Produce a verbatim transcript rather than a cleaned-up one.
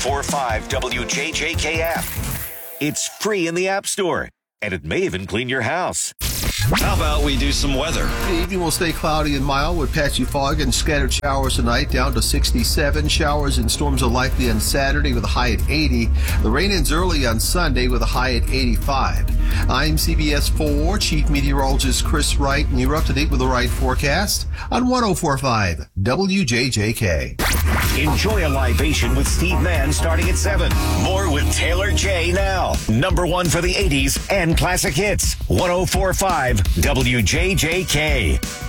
four point five W J J K F. It's free in the App Store, and it may even clean your house. How about we do some weather? The evening will stay cloudy and mild with patchy fog and scattered showers tonight, down to sixty-seven. Showers and storms are likely on Saturday with a high at eighty. The rain ends early on Sunday with a high at eighty-five. I'm C B S four Chief Meteorologist Chris Wright, and you're up to date with the right forecast on one oh four point five W J J K. Enjoy a libation with Steve Mann starting at seven. More with Taylor J now. Number one for the eighties and classic hits. one oh four point five W J J K.